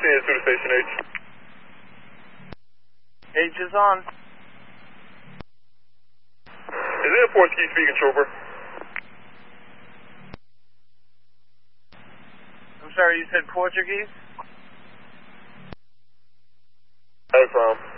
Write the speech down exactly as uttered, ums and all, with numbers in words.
ten to the station H. H is on. Is it a Portuguese speaking trooper? I'm sorry, you said Portuguese? That's from.